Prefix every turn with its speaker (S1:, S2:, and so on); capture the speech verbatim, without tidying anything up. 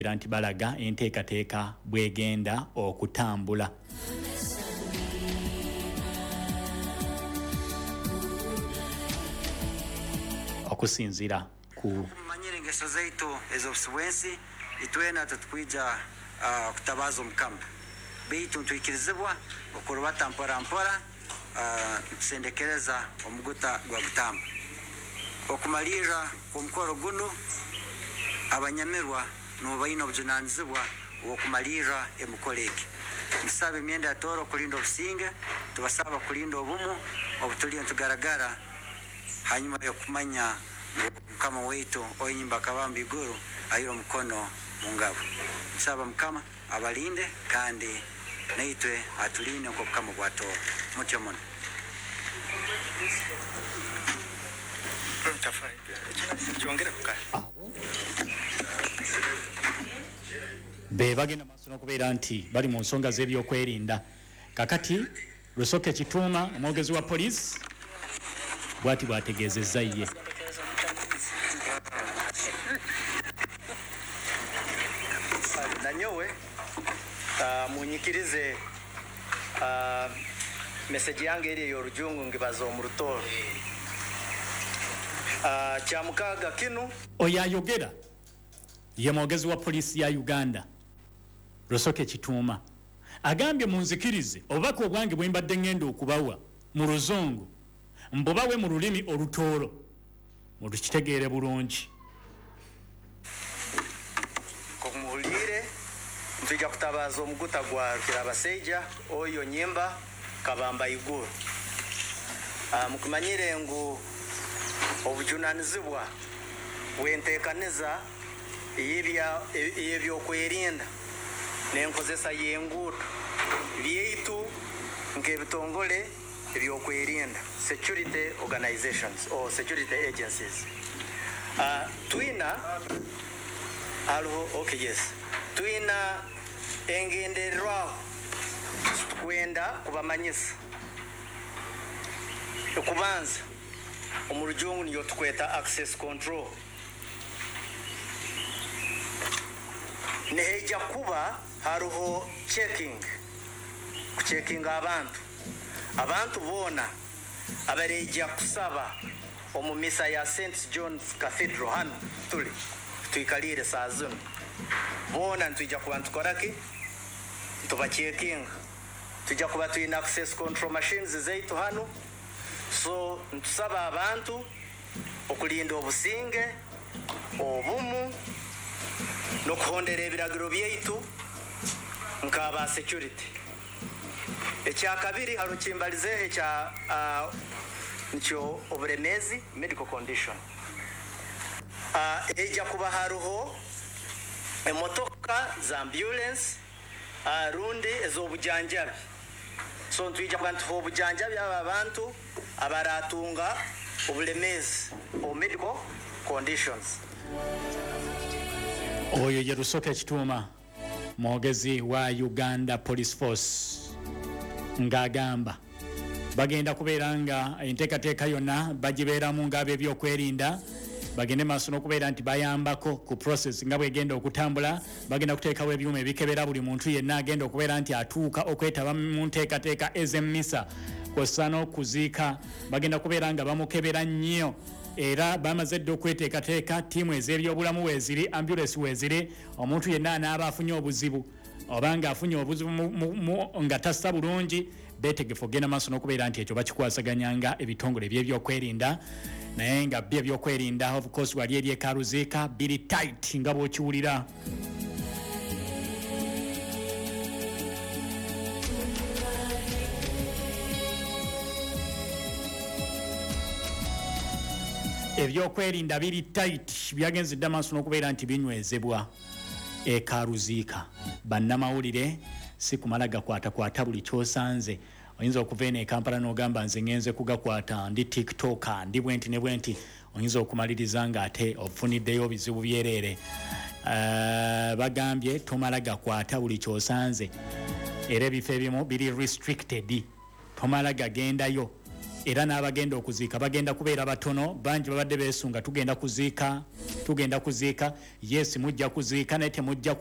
S1: nti balaga enteekateeka bwegenda okutambula. Okusinziira ku
S2: manyire engeso zaitu ez'obusiwensi itwena tutukwija uh, kutabaza omukama beitu ntwikirizibwa okuruba mpora mpora uh, tusendekereza omuguta gwa butamba okumalira omukoro guno abanyamirwa n'obayina obujunanizibwa okumalira emukoleki musabe emyenda ya toro kulinda obusinge tubasaba kulinda obumu obutuli ntugaragara hanyuma yo kumanya mukama wetu oyimba kabamba iguru ayiro mukono mungabo saba mukama abalinde kandi naitwe atuline ko kama bwato mutyo muno
S3: tafai cyongera kuka
S1: be bagenda masono kubeera nti bali mu nsonga z'ebyokwerinda kakati Lusoke Kituuma omwogezi wa police bwati bwategeezezza ye
S3: nanyowe uh, munyikirize uh, message yange eri y'orujungu ngibaza omurutoro uh, kyamukaga kinu
S1: oyayogera ye mwogezi wa polisi ya Uganda Lusoke Kituuma agambye munzikirize obubaka obwange bwe mbadde ngenda okubawa mu Luzungu mbubawe mu lulimi olutooro mulukitegeere bulungi
S3: kokumuhulire ntujja kutabaza omuguta gwa Kirabaseija oyo nyimba kabamba iguru uh, mukumanyire ngu obujunanizibwa bwenteekaniza eyebya ebyokwerinda n'enkozesa y'enguudo byeitu nk'ebitongole ebyokwerinda security organizations or security agencies uh, twina alo okay yes twina engendererwaho kwenda kubamanyisa okubanza omurujungu niyo tukweta access control neheja kuba haruho checking kuchecking abantu abantu bona abareja kusaba omumisa ya Saint John's Cathedral hano tuli tuikalire saa zino bona ntujja kuba ntukoraki tuba checking tujja kuba tuina access control machines zaitu hano so ntusaba abantu okulinda obusinge obumu nokuhondera ebiragiro byaitu nkaba security ekyakabiri harukimbalizehe kya uh, ncho oburemezi medical condition uh, eja kuba haruho emotoka za ambulance uh, rundi ez'obujanjabi so ntwijja kuba ntuha obujanjabi aba abantu abaratunga obulemezi o medical conditions.
S1: Oyo ye Lusoke Kituuma mwogezi wa Uganda Police Force ngagamba bagenda kubeera nga enteekateeka yonna bagibeeramu ng'abe ebyokwerinda bagende maaso n'okubeera nti bayambako ku process nga bwegenda okutambula bagenda kuteekawo ebyuma ebikebera buli muntu yenna agenda okubeera nti atuuka okwetaba mu nteekateeka ez'emmisa kw'ossa n'okuziika bagenda kubeera nga bamukebera nnyo era bamaze dde okweteekateeka ttiimu ez'ebyobulamu weeziri ambulance weeziri omuntu yenna anaaba afunye obuzibu obanga afunye obuzibu nga tassa bulungi beetegefu ogenda maaso n'okubeera nti ekyo bakikwasaganyanga ebitongole by'ebyokwerinda naye nga bye ebyokwerinda of course wali eri ekaruziika biri tight nga bw'okiwulira. Ebyokwerinda biri tight byagenze dda maaso n'okubeera nti binywezebwa ekaruziika bannamawulire si kumala gakwatakwata buli kyosanze oyinza okuva eno e Kampala n'ogamba nze ngenze kugakwata ndi tiktoka ndi bwenti ne bwenti oyinza okumaliriza ng'ate ofuniddeyo bizibu byereere uh, bagambye tomala gakwata buli kyosanze era ebifo ebimu biri restricted tomala gagendayo era n'abagenda okuziika bagenda kubeera batono bangi babadde beesunga tugenda kuziika tugenda kuziika yes mujja kuziika naye temujja